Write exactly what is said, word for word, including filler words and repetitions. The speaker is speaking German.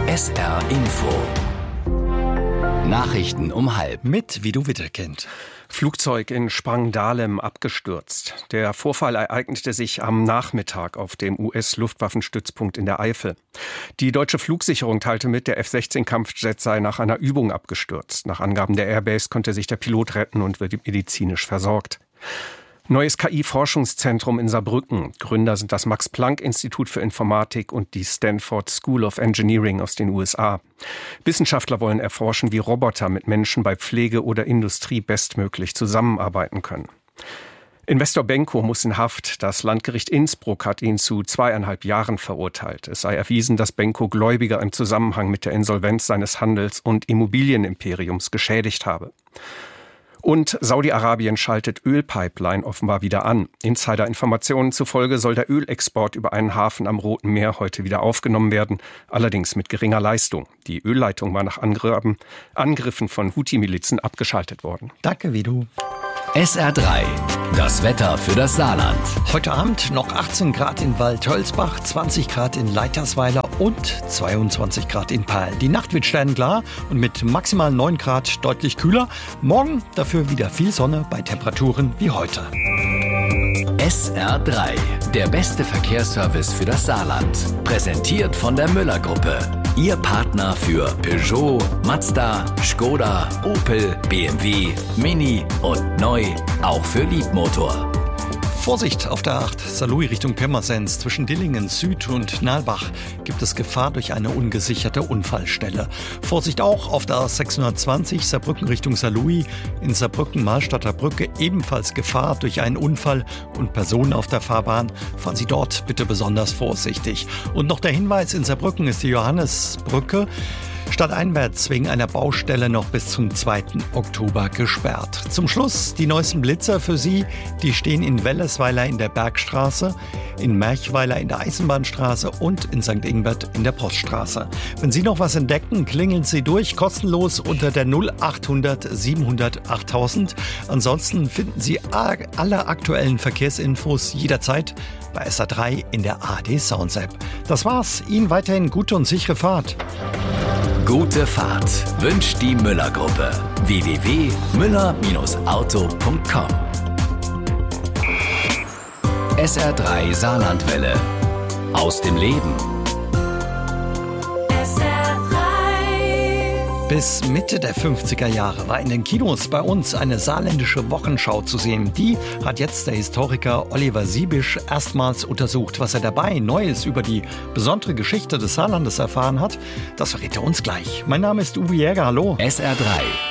S R Info. Nachrichten um halb. Mit Wie du Witterkind. Flugzeug in Sprangdahlem abgestürzt. Der Vorfall ereignete sich am Nachmittag auf dem U S-Luftwaffenstützpunkt in der Eifel. Die deutsche Flugsicherung teilte mit, der F sechzehn Kampfjet sei nach einer Übung abgestürzt. Nach Angaben der Airbase konnte sich der Pilot retten und wird medizinisch versorgt. Neues K I-Forschungszentrum in Saarbrücken. Gründer sind das Max-Planck-Institut für Informatik und die Stanford School of Engineering aus den U S A. Wissenschaftler wollen erforschen, wie Roboter mit Menschen bei Pflege oder Industrie bestmöglich zusammenarbeiten können. Investor Benko muss in Haft. Das Landgericht Innsbruck hat ihn zu zweieinhalb Jahren verurteilt. Es sei erwiesen, dass Benko Gläubiger im Zusammenhang mit der Insolvenz seines Handels- und Immobilienimperiums geschädigt habe. Und Saudi-Arabien schaltet Ölpipeline offenbar wieder an. Insider-Informationen zufolge soll der Ölexport über einen Hafen am Roten Meer heute wieder aufgenommen werden, allerdings mit geringer Leistung. Die Ölleitung war nach Angriffen, Angriffen von Houthi-Milizen abgeschaltet worden. Danke, wie du. S R drei. Das Wetter für das Saarland. Heute Abend noch achtzehn Grad in Waldhölzbach, zwanzig Grad in Leitersweiler und zweiundzwanzig Grad in Peil. Die Nacht wird sternklar und mit maximal neun Grad deutlich kühler. Morgen dafür wieder viel Sonne bei Temperaturen wie heute. S R drei. Der beste Verkehrsservice für das Saarland. Präsentiert von der Müller-Gruppe. Ihr Partner für Peugeot, Mazda, Skoda, Opel, B M W, Mini und neu auch für Liebmotor. Vorsicht auf der acht Saarlouis Richtung Pirmasens. Zwischen Dillingen Süd und Nalbach gibt es Gefahr durch eine ungesicherte Unfallstelle. Vorsicht auch auf der A sechshundertzwanzig Saarbrücken Richtung Saarlouis. In Saarbrücken-Mahlstadter Brücke ebenfalls Gefahr durch einen Unfall und Personen auf der Fahrbahn. Fahren Sie dort bitte besonders vorsichtig. Und noch der Hinweis, in Saarbrücken ist die Johannesbrücke stadteinwärts wegen einer Baustelle noch bis zum zweiten Oktober gesperrt. Zum Schluss die neuesten Blitzer für Sie. Die stehen in Wellersweiler in der Bergstraße, in Merchweiler in der Eisenbahnstraße und in Sankt Ingbert in der Poststraße. Wenn Sie noch was entdecken, klingeln Sie durch, kostenlos unter der null achthundert siebenhundert achttausend. Ansonsten finden Sie alle aktuellen Verkehrsinfos jederzeit bei S R drei in der A R D Sounds App. Das war's. Ihnen weiterhin gute und sichere Fahrt. Gute Fahrt wünscht die Müller-Gruppe. w w w punkt müller auto punkt com. S R drei Saarlandwelle. Aus dem Leben. Bis Mitte der fünfziger Jahre war in den Kinos bei uns eine saarländische Wochenschau zu sehen. Die hat jetzt der Historiker Oliver Siebisch erstmals untersucht. Was er dabei Neues über die besondere Geschichte des Saarlandes erfahren hat, das verrät er uns gleich. Mein Name ist Uwe Jäger, hallo. S R drei.